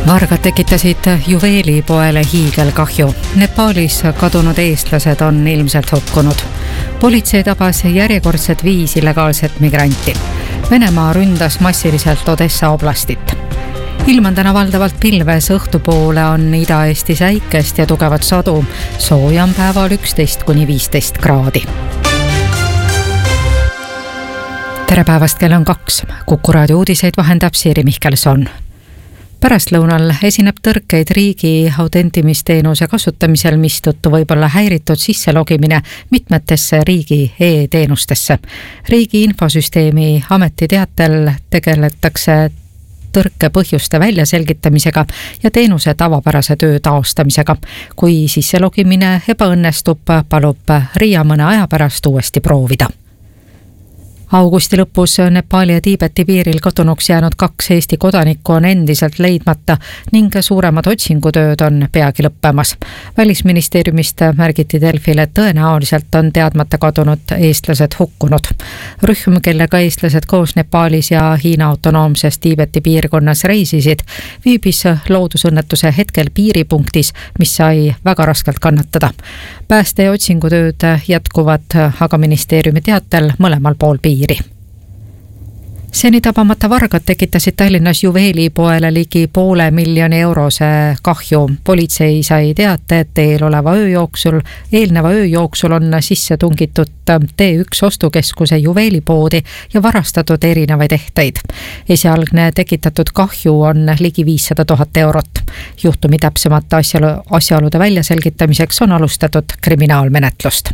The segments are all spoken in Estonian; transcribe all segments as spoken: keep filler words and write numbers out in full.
Vargad tekitasid juveelipoele hiigelkahju. Nepaalis kadunud eestlased on ilmselt hukkunud. Politsei tabas järjekordset viis illegaalset migranti. Venemaa ründas massiliselt Odessa oblastit. Ilm on täna valdavalt pilves, õhtupoole on Ida-Eesti säikest ja tugevat sadu. Sooja on päeval üksteist kuni viisteist kraadi. Tere päevast, kell on kaks. Kuku raadio uudiseid vahendab Siiri Mihkelson. Pärastlõunal esineb tõrkeid riigi autentimisteenuse kasutamisel, mistõttu võib olla häiritud sisselogimine mitmetesse riigi e-teenustesse. Riigi infosüsteemi ametiteatel tegeletakse tõrke põhjuste väljaselgitamisega ja teenuse tavapärase töö taastamisega. Kui sisselogimine ebaõnnestub, palub Riia mõne aja pärast uuesti proovida. Augusti lõpus Nepaali ja Tiibeti piiril kadunuks jäänud kaks Eesti kodanikku on endiselt leidmata ning suuremad otsingutööd on peagi lõppemas. Välisministeeriumist märgiti Delfile, et tõenäoliselt on teadmata kadunud eestlased hukkunud. Rühm, kellega eestlased koos Nepaalis ja Hiina autonoomses Tiibeti piirkonnas reisisid, viibis loodusõnnetuse hetkel piiripunktis, mis sai väga raskelt kannatada. Pääste ja otsingutööd jätkuvad aga ministeeriumi teatel mõlemal pool piiri. Seni tabamata vargad tekitasid Tallinnas juveelipoele ligi poole miljoni eurose kahju. Politsei sai teate, et eel oleva öö jooksul, eelneva öö jooksul on sisse tungitud T üks ostukeskuse juveelipoodi ja varastatud erinevaid ehteid. Esialgne tekitatud kahju on ligi viissada tuhat eurot. Juhtumi täpsemate asjaolu, asjaolude väljaselgitamiseks on alustatud kriminaalmenetlust.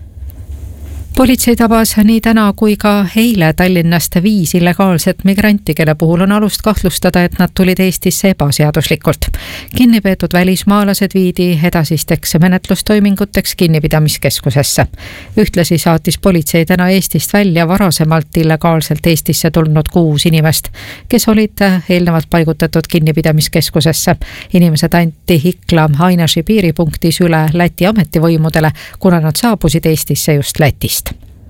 Politsei tabas nii täna kui ka eile Tallinnast viis illegaalset migranti, kelle puhul on alust kahtlustada, et nad tulid Eestisse ebaseaduslikult. Kinnipeetud välismaalased viidi edasisteks menetlustoiminguteks kinnipidamiskeskusesse. Ühtlasi saatis politsei täna Eestist välja varasemalt illegaalselt Eestisse tulnud kuus inimest, kes olid eelnevalt paigutatud kinnipidamiskeskusesse. Inimesed anti Ikla Ainaši piiripunktis üle Läti ametivõimudele, kuna nad saabusid Eestisse just Lätist.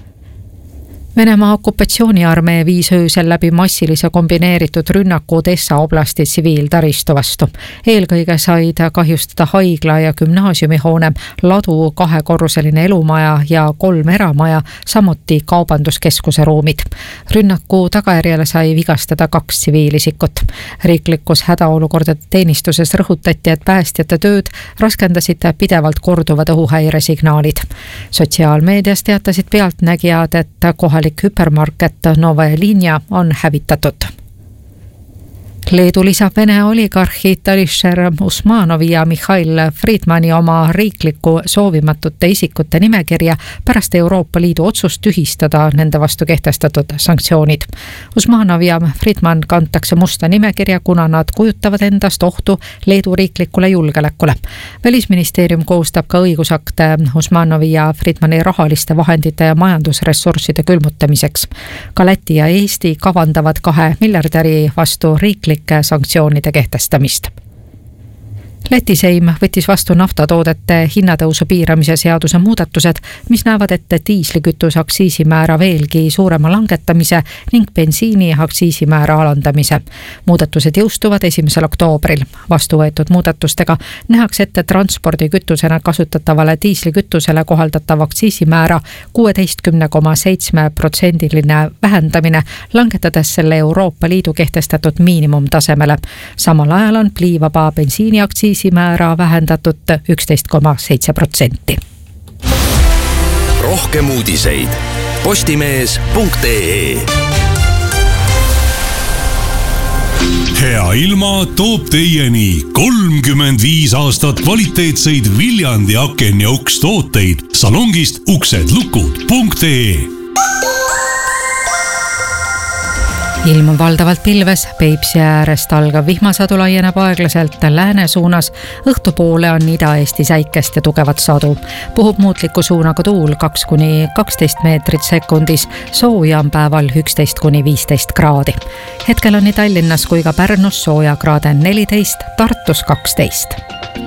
Venemaa okupatsiooniarmee viis öösel läbi massilise kombineeritud rünnaku Odessa oblasti tsiviiltaristu vastu. Eelkõige said kahjustada haigla ja gümnaasiumihoone, ladu, kahekorruseline elumaja ja kolm eramaja, samuti kaubanduskeskuse ruumid. Rünnaku tagajärjel sai vigastada kaks tsiviilisikut. Riiklikus hädaolukordade teenistuses rõhutati, et päästjate tööd raskendasid pidevalt korduvad õhuhäiresignaalid. Sotsiaalmeedias teatasid pealtnägijad, et kohalik hüpermarket Novaya Linja on hävitatud. Leedu lisab Vene oligarhid Alisher Usmanovi ja Mihhail Friedmani oma riikliku soovimatute isikute nimekirja pärast Euroopa Liidu otsust tühistada nende vastu kehtestatud sanktsioonid. Usmanov ja Friedman kantakse musta nimekirja, kuna nad kujutavad endast ohtu Leedu riiklikule julgeolekule. Välisministeerium koostab ka õigusakte Usmanovi ja Friedmani rahaliste vahendite ja majandusressursside külmutamiseks. Ka Läti ja Eesti kavandavad kahe miljardäri vastu riiklik sanktsioonide kehtestamist. Läti seim võttis vastu naftatoodete hinnatõusu piiramise seaduse muudatused, mis näevad ette diislikütuse aktsiisimäära veelgi suurema langetamise ning bensiini aktsiisimäära alandamise. Muudatused jõustuvad esimesel oktoobril. Vastu võetud muudatustega nähakse ette transpordikütusena kasutatavale diislikütusele kohaldatav aktsiisimäära kuueteistkümne koma seitsme protsendiline vähendamine, langetades selle Euroopa Liidu kehtestatud miinimumtasemele. Samal ajal on pliivaba bensiini aktsiisi määra vähendatud üksteist koma seitse protsenti. Rohkem uudiseid postimees punkt ee. Hea ilma toob teieni kolmkümmend viis aastat kvaliteetseid Viljandi aken ja uks tooteid salongist uksed lukud punkt ee. Ilm on valdavalt pilves, Peipsi äärest algav vihmasadu laieneb aeglaselt lääne suunas, õhtupoole on Ida-Eesti säikest ja tugevat sadu. Puhub muutliku suunaga tuul kaks kuni kaksteist meetrit sekundis, sooja on päeval üksteist kuni viisteist kraadi. Hetkel on nii Tallinnas kui ka Pärnus sooja kraade neliteist, Tartus kaksteist.